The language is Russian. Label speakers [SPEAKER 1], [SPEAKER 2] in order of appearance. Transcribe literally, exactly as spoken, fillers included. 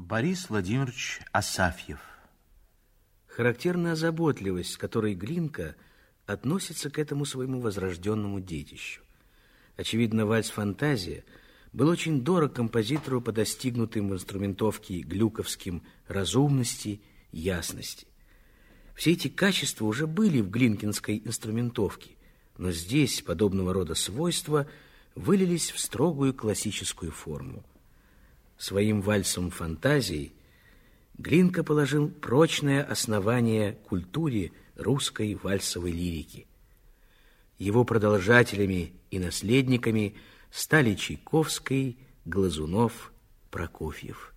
[SPEAKER 1] Борис Владимирович Асафьев.
[SPEAKER 2] Характерна заботливость, с которой Глинка относится к этому своему возрожденному детищу. Очевидно, вальс-фантазия был очень дорог композитору по достигнутым в инструментовке глюковским разумности, ясности. Все эти качества уже были в глинкинской инструментовке, но здесь подобного рода свойства вылились в строгую классическую форму. Своим вальсом фантазии Глинка положил прочное основание культуре русской вальсовой лирики. Его продолжателями и наследниками стали Чайковский, Глазунов, Прокофьев.